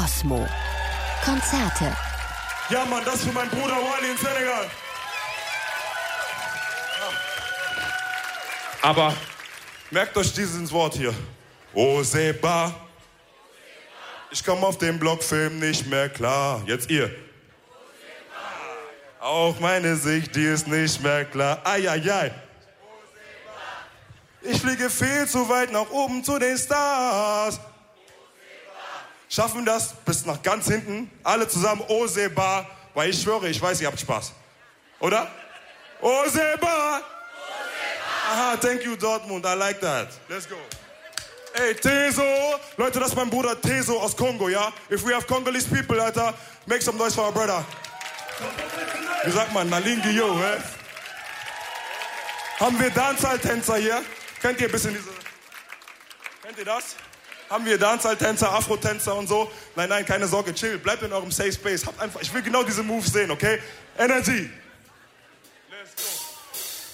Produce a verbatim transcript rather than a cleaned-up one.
Cosmo. Konzerte. Ja, Mann, das für meinen Bruder Wally in Senegal. Aber merkt euch dieses Wort hier. Oseba. Ich komm auf den Blockfilm nicht mehr klar. Jetzt ihr. Auch meine Sicht, die ist nicht mehr klar. Eieiei. Ich fliege viel zu weit nach oben zu den Stars. Schaffen das bis nach ganz hinten, alle zusammen Oseba, weil ich schwöre, ich weiß, ihr habt Spaß. Oder? Oseba! Aha, thank you Dortmund, I like that. Let's go. Ey, Teso! Leute, das ist mein Bruder Teso aus Kongo, ja? If we have Congolese people, Alter, make some noise for our brother. Wie sagt man? Nalingi yo, hä? Haben wir Dancehall-Tänzer hier? Kennt ihr ein bisschen diese... Kennt ihr das? Haben wir Dancehall-Tänzer, Afro-Tänzer und so? Nein, nein, keine Sorge, chill. Bleibt in eurem Safe Space. Habt einfach, ich will genau diese Moves sehen, okay? Energy.